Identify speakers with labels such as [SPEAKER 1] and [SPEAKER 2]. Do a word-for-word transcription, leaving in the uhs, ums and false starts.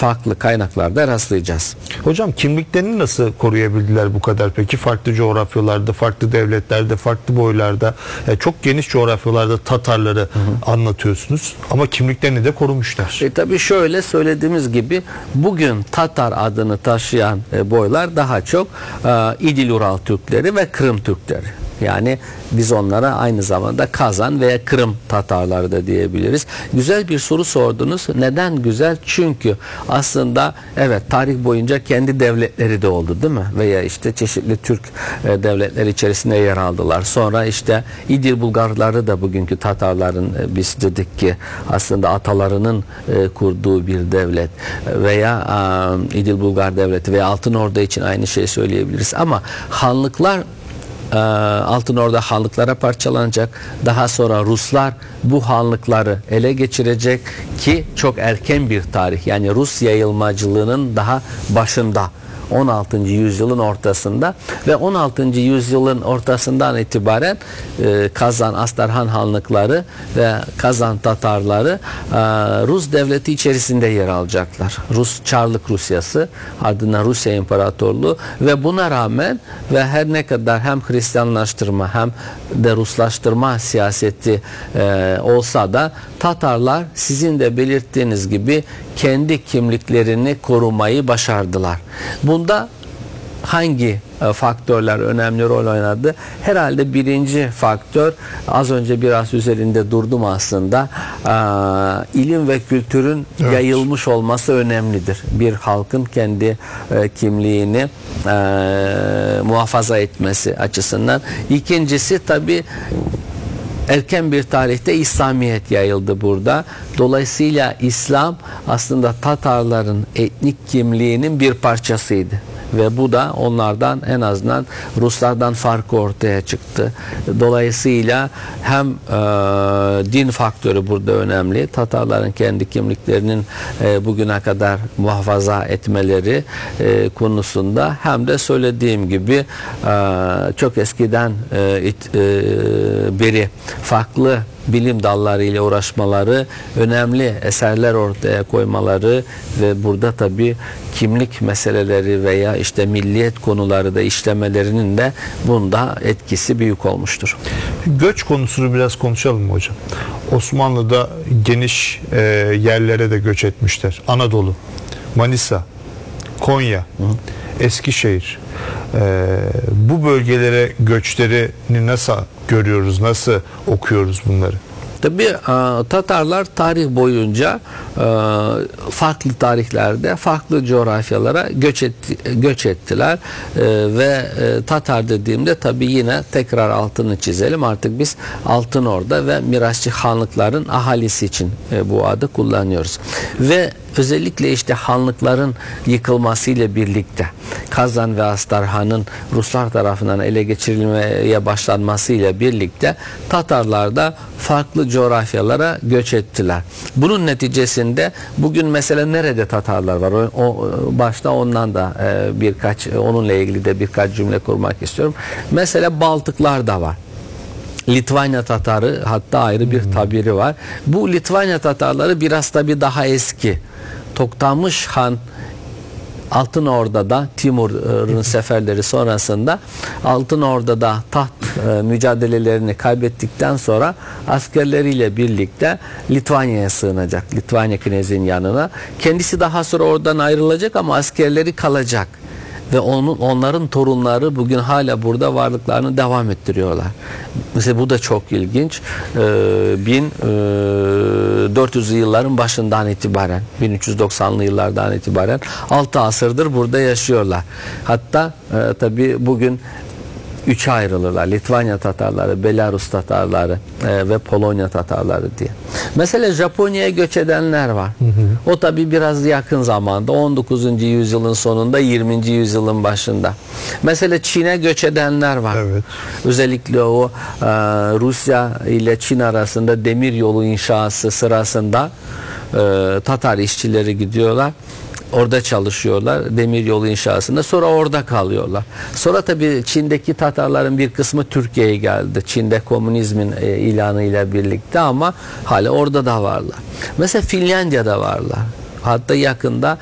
[SPEAKER 1] farklı kaynaklarda rastlayacağız.
[SPEAKER 2] Hocam kimliklerini nasıl koruyabildiler bu kadar peki? Farklı coğrafyalarda, farklı devletlerde, farklı boylarda, yani çok geniş coğrafyalarda Tatarları hı hı. anlatıyorsunuz ama kimliklerini de korumuşlar.
[SPEAKER 1] E tabii şöyle söylediğimiz gibi bugün Tatar adını taşıyan e, boylar daha çok e, İdil Ural Türkleri ve Kırım Türkleri. Yani biz onlara aynı zamanda Kazan veya Kırım Tatarları da diyebiliriz. Güzel bir soru sordunuz. Neden güzel? Çünkü aslında evet tarih boyunca kendi devletleri de oldu değil mi? Veya işte çeşitli Türk e, devletleri içerisinde yer aldılar. Sonra işte İdil Bulgarları da bugünkü Tatarların e, biz dedik ki aslında atalarının e, kurduğu bir devlet veya e, İdil Bulgar Devleti veya Altın Ordu için aynı şeyi söyleyebiliriz. Ama hanlıklar Altın Orda hanlıklara parçalanacak. Daha sonra Ruslar bu hanlıkları ele geçirecek ki çok erken bir tarih. Yani Rus yayılmacılığının daha başında. on altıncı yüzyılın ortasında ve on altıncı yüzyılın ortasından itibaren e, Kazan, Astarhan hanlıkları ve Kazan Tatarları e, Rus devleti içerisinde yer alacaklar. Rus Çarlık Rusyası adına Rusya İmparatorluğu ve buna rağmen ve her ne kadar hem Hristiyanlaştırma hem de Ruslaştırma siyaseti e, olsa da Tatarlar sizin de belirttiğiniz gibi kendi kimliklerini korumayı başardılar. Bunda hangi e, faktörler önemli rol oynadı? Herhalde birinci faktör az önce biraz üzerinde durdum aslında. E, ilim ve kültürün evet. yayılmış olması önemlidir. Bir halkın kendi e, kimliğini e, muhafaza etmesi açısından. İkincisi tabii erken bir tarihte İslamiyet yayıldı burada. Dolayısıyla İslam aslında Tatarların etnik kimliğinin bir parçasıydı. Ve bu da onlardan en azından Ruslardan farkı ortaya çıktı. Dolayısıyla hem e, din faktörü burada önemli. Tatarların kendi kimliklerinin e, bugüne kadar muhafaza etmeleri e, konusunda hem de söylediğim gibi e, çok eskiden e, it, e, beri farklı bilim dallarıyla uğraşmaları, önemli eserler ortaya koymaları ve burada tabii kimlik meseleleri veya işte milliyet konuları da işlemelerinin de bunda etkisi büyük olmuştur.
[SPEAKER 2] Göç konusunu biraz konuşalım mı hocam? Osmanlı'da geniş e, yerlere de göç etmişler. Anadolu, Manisa, Konya, hı hı. Eskişehir. E, bu bölgelere göçlerini nasıl görüyoruz, nasıl okuyoruz bunları?
[SPEAKER 1] Tabii Tatarlar tarih boyunca farklı tarihlerde farklı coğrafyalara göç, etti, göç ettiler ve Tatar dediğimde tabii yine tekrar altını çizelim, artık biz Altın Orda ve Miraççı hanlıkların ahalisi için bu adı kullanıyoruz ve özellikle işte hanlıkların yıkılmasıyla birlikte Kazan ve Astarhan'ın Ruslar tarafından ele geçirilmeye başlanmasıyla birlikte Tatarlar da farklı coğrafyalara göç ettiler. Bunun neticesinde bugün mesela nerede Tatarlar var? O, o başta ondan da e, birkaç onunla ilgili de birkaç cümle kurmak istiyorum. Mesela Baltıklar da var. Litvanya Tatarı hatta ayrı bir hmm. tabiri var. Bu Litvanya Tatarları biraz tabii daha eski. Toktamış Han Altın Orda'da Timur'un seferleri sonrasında Altın Orda'da taht e, mücadelelerini kaybettikten sonra askerleriyle birlikte Litvanya'ya sığınacak. Litvanya Knez'in yanına. Kendisi daha sonra oradan ayrılacak ama askerleri kalacak. Ve onun, onların torunları bugün hala burada varlıklarını devam ettiriyorlar. Mesela bu da çok ilginç. Ee, bin dört yüzlü yılların başından itibaren, bin üç yüz doksanlı yıllardan itibaren altı asırdır burada yaşıyorlar. Hatta e, tabii bugün üçe ayrılırlar. Litvanya Tatarları, Belarus Tatarları e, ve Polonya Tatarları diye. Mesela Japonya'ya göç edenler var. Hı hı. O tabi biraz yakın zamanda, on dokuzuncu yüzyılın sonunda, yirminci yüzyılın başında. Mesela Çin'e göç edenler var. Evet. Özellikle o e, Rusya ile Çin arasında demir yolu inşası sırasında e, Tatar işçileri gidiyorlar. Orada çalışıyorlar demir yolu inşasında, sonra orada kalıyorlar. Sonra tabii Çin'deki Tatarların bir kısmı Türkiye'ye geldi. Çin'de komünizmin e, ilanıyla birlikte ama hala orada da varlar. Mesela Finlandiya'da varlar. Hatta yakında